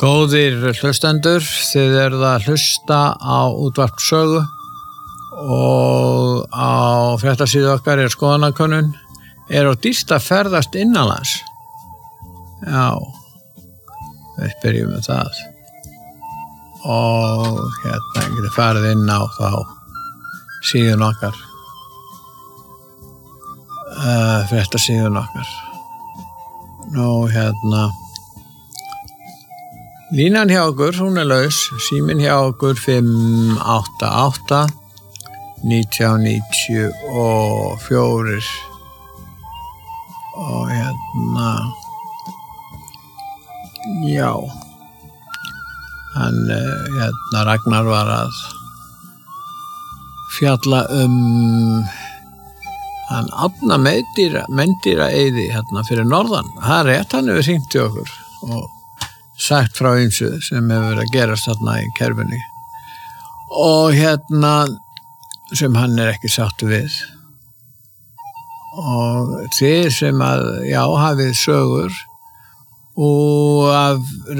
Góðir hlustendur, þið eruð að hlusta á útvarp Sögu og á fréttasíðu okkar skoðanakönnun. Er of dýrt að ferðast innanlands? Já, við byrjum með það. Og hérna getið farið inn á þá síðun okkar, fréttasíðun okkar. Nú hérna línan hjá okkur, hún laus, síminn hjá okkur 588 1994 og hérna já hann hérna Ragnar var að fjalla hann Árna meindýra eyði hérna fyrir norðan. Það er rétt, hann hefur hringt til okkur og sagt frá ýmsu sem hefur verið að gerast þarna í kerfinu og hérna sem hann ekki sáttur við. Og þið sem að, já, hafið sögur og af